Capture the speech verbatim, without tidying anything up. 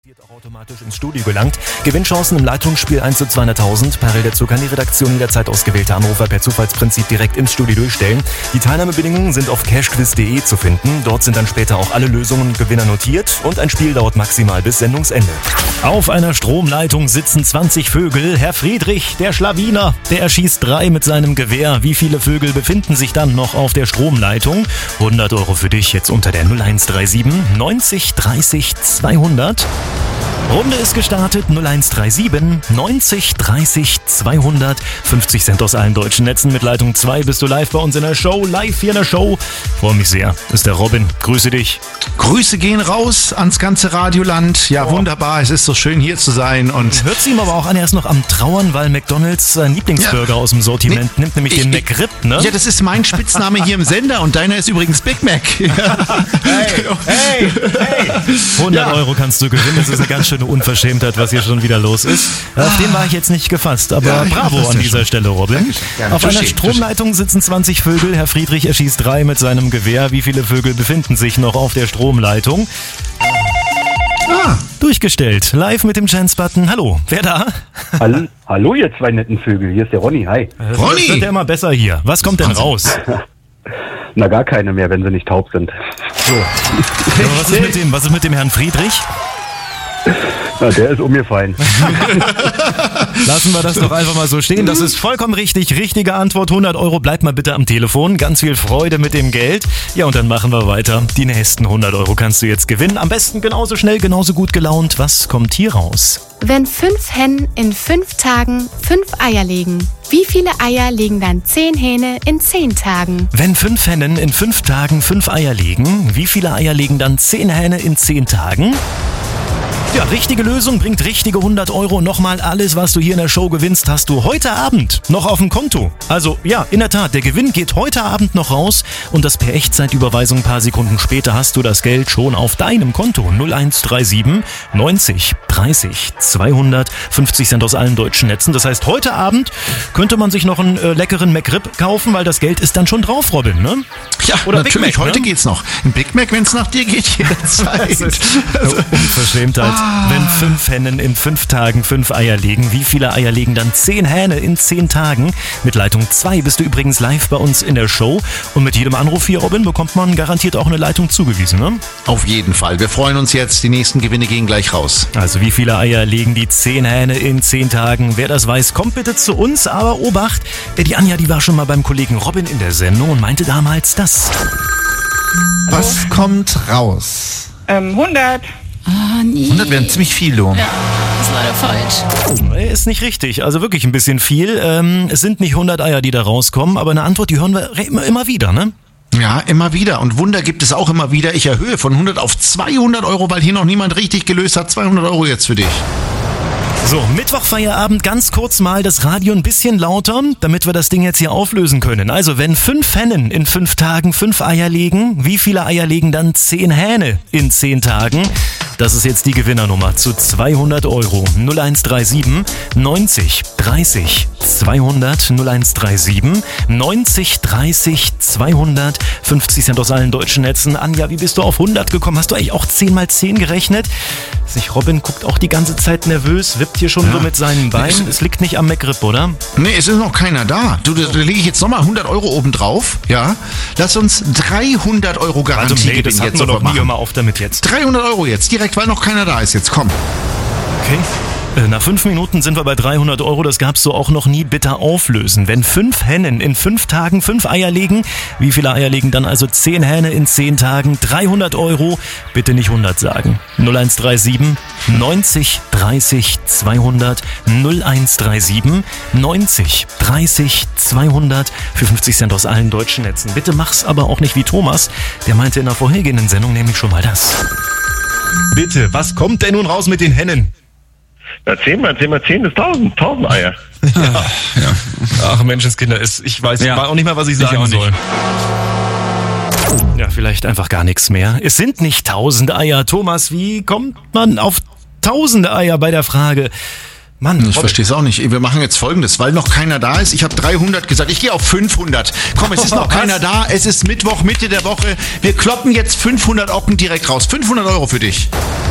Auch automatisch ins Studio gelangt. Gewinnchancen im Leitungsspiel eins zu zweihunderttausend. Parallel dazu kann die Redaktion jederzeit ausgewählte Anrufer per Zufallsprinzip direkt ins Studio durchstellen. Die Teilnahmebedingungen sind auf cashquiz punkt de zu finden. Dort sind dann später auch alle Lösungen und Gewinner notiert und ein Spiel dauert maximal bis Sendungsende. Auf einer Stromleitung sitzen zwanzig Vögel. Herr Friedrich, der Schlawiner, der erschießt drei mit seinem Gewehr. Wie viele Vögel befinden sich dann noch auf der Stromleitung? hundert Euro für dich jetzt unter der null eins drei sieben neunzig dreißig zweihundert. Runde ist gestartet, null eins drei sieben neunzig dreißig zweihundert. fünfzig Cent aus allen deutschen Netzen. Mit Leitung zwei bist du live bei uns in der Show. Live hier in der Show. Freue mich sehr. Ist der Robin. Grüße dich. Grüße gehen raus ans ganze Radioland. Ja, oh. Wunderbar. Es ist so schön hier zu sein. Und hört sie ihm aber auch an, er ist noch am Trauern, weil McDonald's seinen Lieblingsburger ja. aus dem Sortiment nee, nimmt, nämlich ich, den McRib, ne? Ja, das ist mein Spitzname hier im Sender und deiner ist übrigens Big Mac. hey, hey, hey. hundert ja. Euro kannst du gewinnen. Das ist eine ganz schöne Unverschämtheit, was hier schon wieder los ist. Auf den war ich jetzt nicht gefasst, aber ja, bravo an dieser schon. Stelle, Robin. Ja, auf einer Stromleitung sitzen zwanzig Vögel. Herr Friedrich erschießt drei mit seinem Gewehr. Wie viele Vögel befinden sich noch auf der Stromleitung? Ah. Durchgestellt. Live mit dem Chance-Button. Hallo, wer da? Hallo, hallo, ihr zwei netten Vögel. Hier ist der Ronny. Hi. Ronny! Das wird ja immer besser hier. Was kommt denn raus? Na, gar keine mehr, wenn sie nicht taub sind. So. Ja, was ist mit dem, was ist mit dem Herrn Friedrich? Na, der ist umgefallen. Lassen wir das doch einfach mal so stehen. Das ist vollkommen richtig. Richtige Antwort. hundert Euro. Bleibt mal bitte am Telefon. Ganz viel Freude mit dem Geld. Ja, und dann machen wir weiter. Die nächsten hundert Euro kannst du jetzt gewinnen. Am besten genauso schnell, genauso gut gelaunt. Was kommt hier raus? Wenn fünf Hennen in fünf Tagen fünf Eier legen, wie viele Eier legen dann zehn Hähne in zehn Tagen? Wenn fünf Hennen in fünf Tagen fünf Eier legen, wie viele Eier legen dann zehn Hähne in zehn Tagen? Ja, richtige Lösung bringt richtige hundert Euro. Nochmal alles, was du hier in der Show gewinnst, hast du heute Abend noch auf dem Konto. Also ja, in der Tat, der Gewinn geht heute Abend noch raus und das per Echtzeitüberweisung ein paar Sekunden später hast du das Geld schon auf deinem Konto. null eins drei sieben neunzig dreißig zweihundert. fünfzig Cent aus allen deutschen Netzen. Das heißt, heute Abend könnte man sich noch einen äh, leckeren McRib kaufen, weil das Geld ist dann schon drauf, Robin, ne? Ja, oder natürlich, Big Mac, heute ne? geht's noch. Ein Big Mac, wenn es nach dir geht, jederzeit. Das ist also, Unverschämtheit. Wenn fünf Hennen in fünf Tagen fünf Eier legen, wie viele Eier legen dann zehn Hähne in zehn Tagen? Mit Leitung zwei bist du übrigens live bei uns in der Show. Und mit jedem Anruf hier, Robin, bekommt man garantiert auch eine Leitung zugewiesen, ne? Auf jeden Fall. Wir freuen uns jetzt. Die nächsten Gewinne gehen gleich raus. Also wie viele Eier legen die zehn Hähne in zehn Tagen? Wer das weiß, kommt bitte zu uns. Aber Obacht, die Anja, die war schon mal beim Kollegen Robin in der Sendung und meinte damals das. Was Hallo? Kommt raus? Ähm, hundert. Ah, nee. hundert wären ziemlich viel, du. Ja, das ist leider falsch. Ist nicht richtig, also wirklich ein bisschen viel. Ähm, es sind nicht hundert Eier, die da rauskommen, aber eine Antwort, die hören wir immer, immer wieder, ne? Ja, immer wieder. Und Wunder gibt es auch immer wieder. Ich erhöhe von hundert auf zweihundert Euro, weil hier noch niemand richtig gelöst hat. zweihundert Euro jetzt für dich. So, Mittwochfeierabend, ganz kurz mal das Radio ein bisschen lauter, damit wir das Ding jetzt hier auflösen können. Also, wenn fünf Hennen in fünf Tagen fünf Eier legen, wie viele Eier legen dann zehn Hähne in zehn Tagen? Das ist jetzt die Gewinnernummer zu zweihundert Euro. null eins drei sieben neunzig dreißig zweihundert. null eins drei sieben neunzig dreißig zweihundert. fünfzig Cent aus allen deutschen Netzen. Anja, wie bist du auf hundert gekommen? Hast du eigentlich auch zehn mal zehn gerechnet? Sich Robin guckt auch die ganze Zeit nervös, wippt hier schon ja. so mit seinen Beinen. Es liegt nicht am McRib, oder? Nee, es ist noch keiner da. Du, da, da lege ich jetzt nochmal hundert Euro oben drauf. Ja. Lass uns dreihundert Euro Garantie also, nee, gewinnen das jetzt sofort machen. Hör mal auf damit jetzt. dreihundert Euro jetzt, direkt, weil noch keiner da ist jetzt. Komm. Okay. Nach fünf Minuten sind wir bei dreihundert Euro, das gab's so auch noch nie. Bitte auflösen. Wenn fünf Hennen in fünf Tagen fünf Eier legen, wie viele Eier legen dann also zehn Hähne in zehn Tagen? dreihundert Euro, bitte nicht hundert sagen. null eins drei sieben neunzig dreißig zweihundert. null eins drei sieben neunzig dreißig zweihundert für fünfzig Cent aus allen deutschen Netzen. Bitte mach's aber auch nicht wie Thomas, der meinte in der vorhergehenden Sendung nämlich schon mal das. Bitte, was kommt denn nun raus mit den Hennen? Ja, zehn mal zehn mal zehn ist tausend, tausend Eier. Ja. Ja. Ach Menschenskinder, ich weiß ja. auch nicht mehr, was ich sagen ich soll. Ja, vielleicht einfach gar nichts mehr. Es sind nicht tausend Eier. Thomas, wie kommt man auf tausende Eier bei der Frage? Mann, ich verstehe es auch nicht. Wir machen jetzt Folgendes, weil noch keiner da ist. Ich habe dreihundert gesagt, ich gehe auf fünfhundert. Komm, es ist noch keiner da. Es ist Mittwoch, Mitte der Woche. Wir kloppen jetzt fünfhundert Ocken direkt raus. fünfhundert Euro für dich.